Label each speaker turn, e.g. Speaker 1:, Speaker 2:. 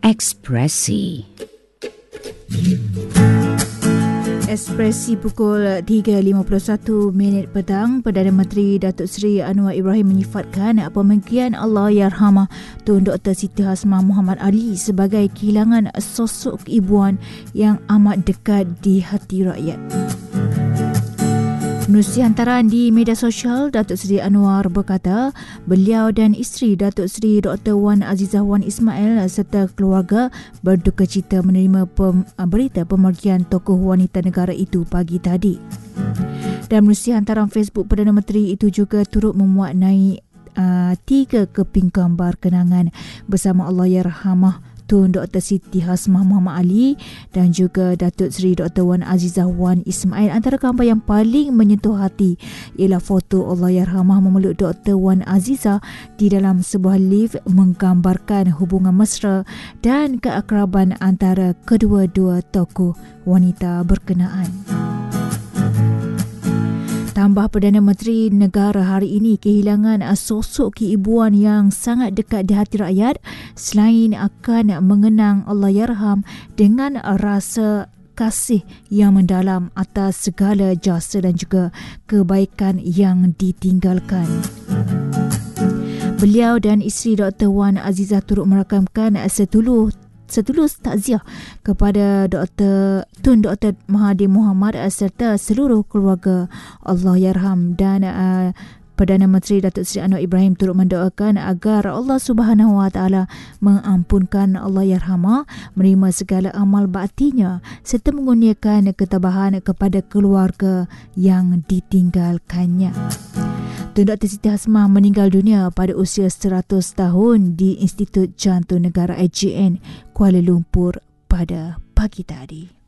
Speaker 1: Ekspresi.
Speaker 2: Ekspresi pukul 3.51 petang. Perdana Menteri Datuk Seri Anwar Ibrahim menyifatkan pemanggilan Allahyarhamah Tun Dr. Siti Hasmah Muhammad Ali sebagai kehilangan sosok keibuan yang amat dekat di hati rakyat. Menerusi hantaran di media sosial, Datuk Seri Anwar berkata beliau dan isteri Datuk Seri Dr. Wan Azizah Wan Ismail serta keluarga berduka cita menerima berita pemergian tokoh wanita negara itu pagi tadi. Dan menerusi hantaran Facebook, Perdana Menteri itu juga turut memuat naik 3 keping gambar kenangan bersama Allahyarhamah Tun Dr. Siti Hasmah Muhammad Ali dan juga Datuk Seri Dr. Wan Azizah Wan Ismail. Antara gambar yang paling menyentuh hati ialah foto Allahyarhamah memeluk Dr. Wan Azizah di dalam sebuah lift, menggambarkan hubungan mesra dan keakraban antara kedua-dua tokoh wanita berkenaan. Tambah Perdana Menteri negara hari ini, kehilangan sosok keibuan yang sangat dekat di hati rakyat selain akan mengenang Allahyarham dengan rasa kasih yang mendalam atas segala jasa dan juga kebaikan yang ditinggalkan. Beliau dan isteri Dr. Wan Azizah turut merakamkan setulus takziah kepada Tun Dr. Mahathir Mohamad serta seluruh keluarga Allahyarham. Dan Perdana Menteri Datuk Seri Anwar Ibrahim turut mendoakan agar Allah Subhanahu Wa Taala mengampunkan Allahyarhamah, menerima segala amal baktinya serta mengurniakan ketabahan kepada keluarga yang ditinggalkannya. Tun Dr. Siti Hasmah meninggal dunia pada usia 100 tahun di Institut Jantung Negara IJN Kuala Lumpur pada pagi tadi.